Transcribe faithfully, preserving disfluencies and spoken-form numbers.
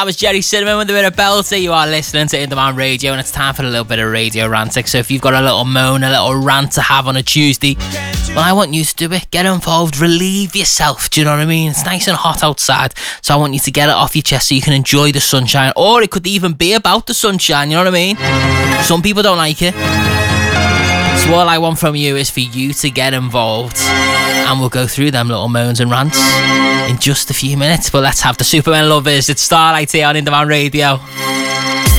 That was Jerry Cinnamon with a bit of belter. You are listening to Indie Radio, and it's time for a little bit of radio ranting. So if you've got a little moan, a little rant to have on a Tuesday, well, I want you to do it. Get involved, relieve yourself. Do you know what I mean? It's nice and hot outside, so I want you to get it off your chest so you can enjoy the sunshine. Or it could even be about the sunshine, you know what I mean? Some people don't like it. So all I want from you is for you to get involved, and we'll go through them little moans and rants in just a few minutes. But let's have the Superman Lovers. It's Starlight here on Indie Radio.